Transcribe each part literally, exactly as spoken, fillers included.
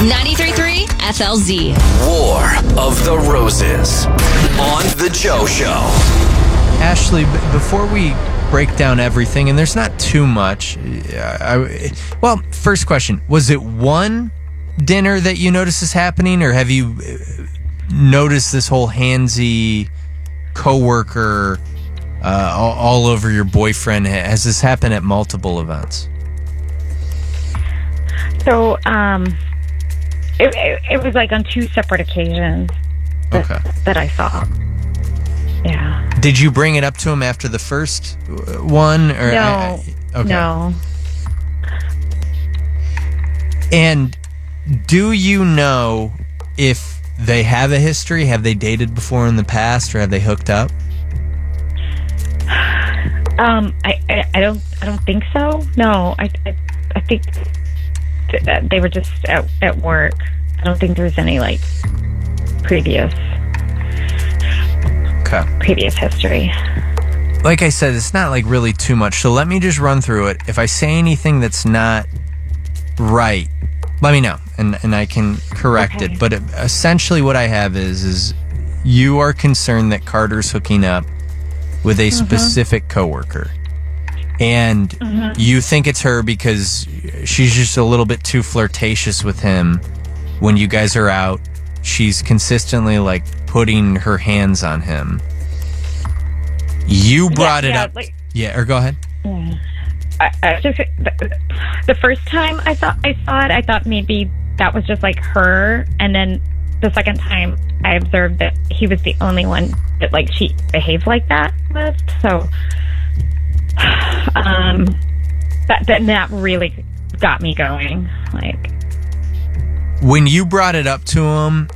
ninety-three point three F L Z. War of the Roses on The Joe Show. Ashley, b- before we break down everything, and there's not too much. I, I, well, first question, was it one dinner that you noticed is happening, or have you noticed this whole handsy coworker uh, all, all over your boyfriend? Has this happened at multiple events? So, um, it, it, it was like on two separate occasions that, Okay. that I saw. Yeah. Did you bring it up to him after the first one? Or No. I, I, okay. No. And do you know if they have a history? Have they dated before in the past, or have they hooked up? Um, I, I, I don't, I don't think so. No, I, I, I think th- they were just at, at work. I don't think there's any like previous, Okay. previous history. Like I said, it's not like really too much. So let me just run through it. If I say anything that's not right, let me know, and and I can correct Okay. it. But it, essentially, what I have is is you are concerned that Carter's hooking up with a specific coworker, and you think it's her because she's just a little bit too flirtatious with him when you guys are out. She's consistently like putting her hands on him. You brought yeah, it yeah, up, like- yeah, or go ahead. Yeah. I, I just the, the first time I thought I saw it, I thought maybe that was just like her, and then the second time I observed that he was the only one that like she behaved like that with. So, um, that that that really got me going. Like, When you brought it up to him,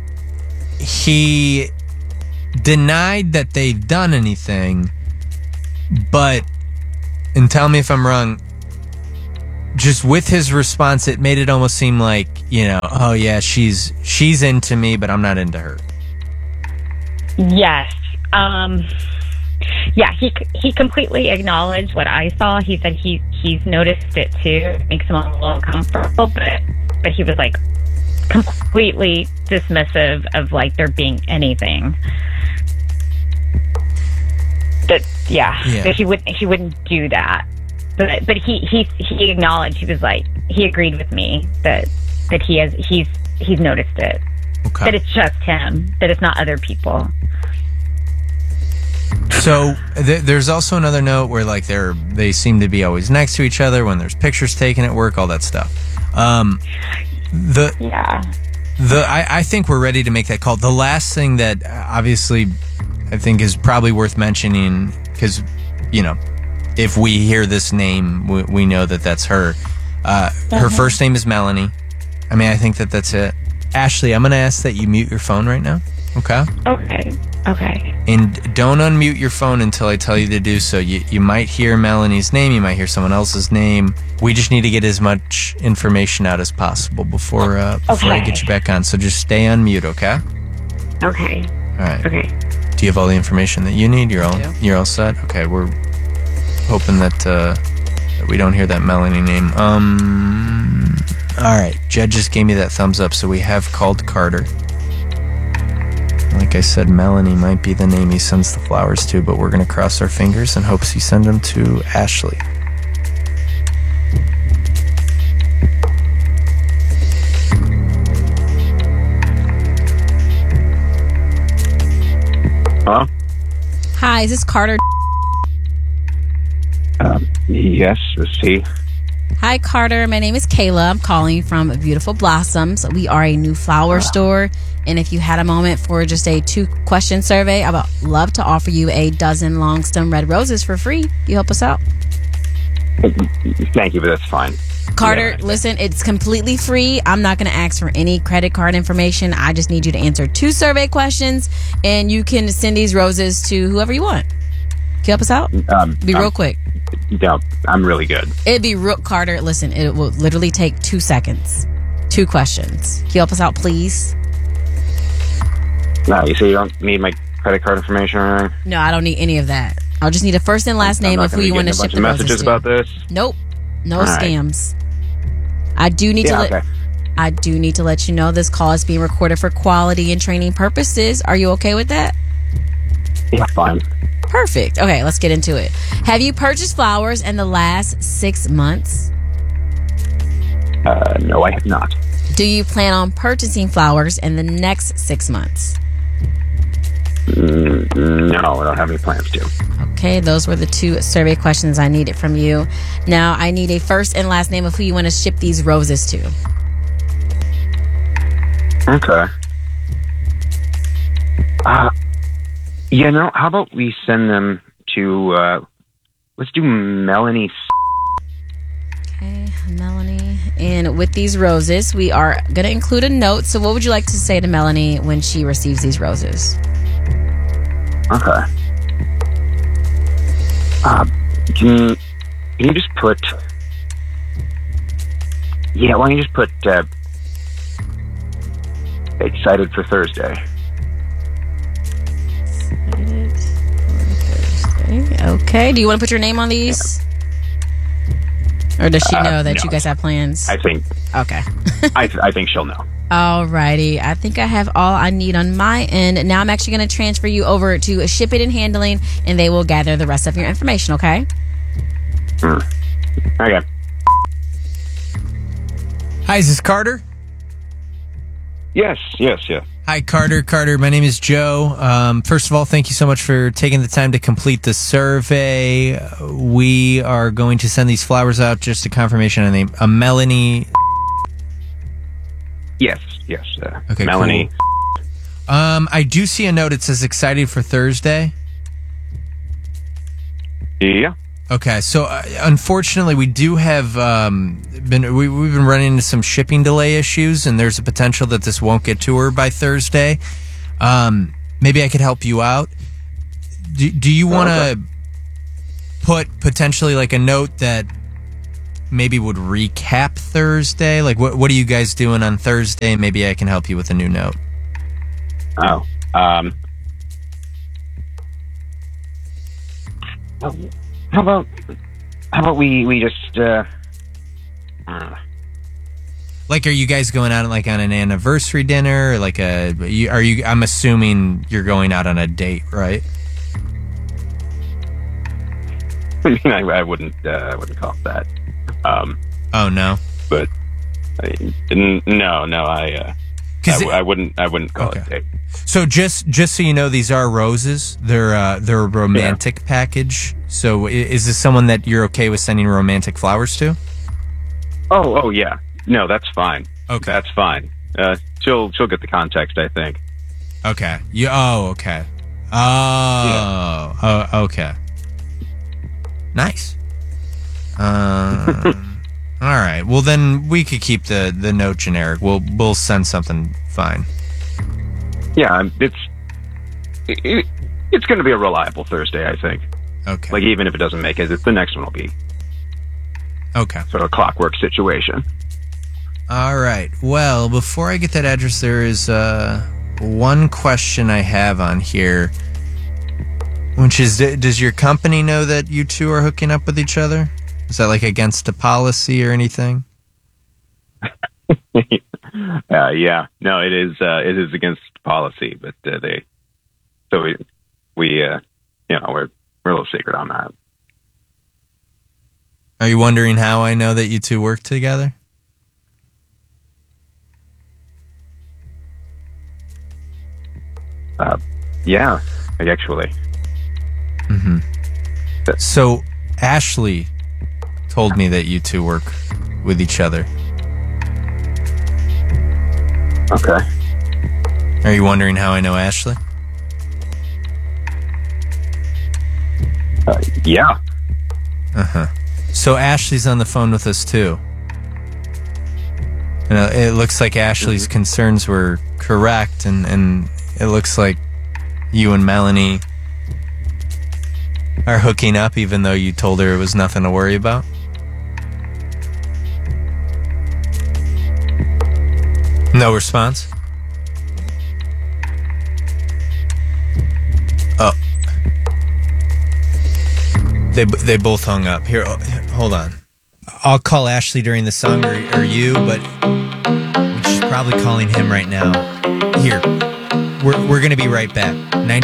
he denied that they've done anything, but, and tell me if I'm wrong, just with his response, it made it almost seem like, you know, oh yeah, she's she's into me, but I'm not into her. yes, um, yeah, he he completely acknowledged what I saw. He said he he's noticed it too. It makes him a little uncomfortable, but but he was like completely dismissive of like there being anything. That yeah, Yeah. that he would he wouldn't do that. But but he he he acknowledged. He was like he agreed with me that that he has he's he's noticed it. Okay. That it's just him. That it's not other people. So th- there's also another note where like they're they seem to be always next to each other when there's pictures taken at work, all that stuff. Um, the Yeah. The I, I think we're ready to make that call. The last thing that uh, obviously I think is probably worth mentioning, because, you know, if we hear this name, we, we know that that's her. Uh, her first name is Melanie. I mean, I think that that's it. Ashley, I'm going to ask that you mute your phone right now, okay? Okay. Okay. And don't unmute your phone until I tell you to do so. You, you might hear Melanie's name. You might hear someone else's name. We just need to get as much information out as possible before uh, before I Okay. get you back on. So just stay on mute, okay? Okay. All right. Okay. Do you have all the information that you need? You're all do. you're all set. Okay, we're hoping that uh, that we don't hear that Melanie name. Um. All right. Jed just gave me that thumbs up, so we have called Carter. Like I said, Melanie might be the name he sends the flowers to, but we're gonna cross our fingers and hopes he sends them to Ashley. Hello? Hi, is this Carter? Um, yes, this is he. Hi, Carter. My name is Kayla. I'm calling from Beautiful Blossoms. We are a new flower store. And if you had a moment for just a two-question survey, I would love to offer you a dozen long-stem red roses for free. You help us out. Thank you, but that's fine. Carter, Yeah. listen, it's completely free. I'm not going to ask for any credit card information. I just need you to answer two survey questions, and you can send these roses to whoever you want. Can you help us out? Um, Be um, real quick. No, I'm really good. It'd be real, Carter. Listen, it will literally take two seconds. Two questions. Can you help us out, please? No, you say you don't need my credit card information or anything? No, I don't need any of that. I'll just need a first and last I'm name not of gonna who you be want to getting a ship bunch the of roses messages to. about this. Nope. No All right. scams. I do need Yeah, to let okay. I do need to let you know this call is being recorded for quality and training purposes. Are you okay with that? Yeah, fine. Perfect. Okay, let's get into it. Have you purchased flowers in the last six months? Uh, no, I have not. Do you plan on purchasing flowers in the next six months? Mm, no, I don't have any plans to. Okay, those were the two survey questions I needed from you. Now, I need a first and last name of who you want to ship these roses to. Okay. Uh, you know, how about we send them to, uh, let's do Melanie. Okay, Melanie. And with these roses, we are going to include a note. So what would you like to say to Melanie when she receives these roses? Okay. Uh, can you, can you just put... Yeah, why don't you just put, uh, excited for Thursday. Excited for Thursday. Okay, do you want to put your name on these? Or does she Uh, know that no. you guys have plans? I think, Okay. I, I think she'll know. Alrighty, I think I have all I need on my end. Now I'm actually going to transfer you over to Ship It and Handling, and they will gather the rest of your information, okay? Mm. Okay. Hi, is this Carter? Yes, yes, yes. Hi, Carter. Carter, my name is Joe. Um, first of all, thank you so much for taking the time to complete the survey. We are going to send these flowers out. Just a confirmation on the name. A Melanie. Yes, yes. Uh, Okay, Melanie. cool. Um, I do see a note. It says excited for Thursday. Yeah. Okay, so uh, unfortunately, we do have um, been we, we've been running into some shipping delay issues, and there's a potential that this won't get to her by Thursday. Um, maybe I could help you out. Do, do you want to Okay. put potentially like a note that maybe would recap Thursday? Like, what what are you guys doing on Thursday? Maybe I can help you with a new note. Oh. Um. How about how about we we just uh, uh Like, are you guys going out like on an anniversary dinner? Or like a, you, are you? I'm assuming you're going out on a date, right? I mean I, I wouldn't uh, I wouldn't call it that. Um. Oh no. But I, n- no, no, I uh, I, 'Cause w- it- I wouldn't I wouldn't call Okay. it date. So just just so you know, these are roses. They're uh, they're a romantic package. So i- is this someone that you're okay with sending romantic flowers to? Oh, oh yeah. No, that's fine. Okay. That's fine. Uh, she'll she'll get the context, I think. Okay. You. Oh, okay. Oh. Oh. Okay. Nice. Um. all right. Well, then we could keep the the note generic. We'll we'll send something fine. Yeah, I'm- it's it, it, it's going to be a reliable Thursday, I think. Okay. Like even if it doesn't make it, the next one will be Okay. sort of a clockwork situation. All right. Well, before I get that address, there is uh, one question I have on here, which is: does your company know that you two are hooking up with each other? Is that like against a policy or anything? uh, yeah, no, it is. Uh, it is against policy, but uh, they. So we, we, uh, you know, we're we're a little secret on that. Are you wondering how I know that you two work together? Uh, yeah, actually. Mm-hmm. So Ashley told me that you two work with each other. Okay. Are you wondering how I know Ashley? Uh, yeah. Uh-huh. So Ashley's on the phone with us too. And uh, it looks like Ashley's concerns were correct, and, and it looks like you and Melanie are hooking up even though you told her it was nothing to worry about. No response? Oh. They they both hung up. Here, oh, hold on. I'll call Ashley during the song, or, or you, but probably calling him right now. Here, we're we're gonna be right back.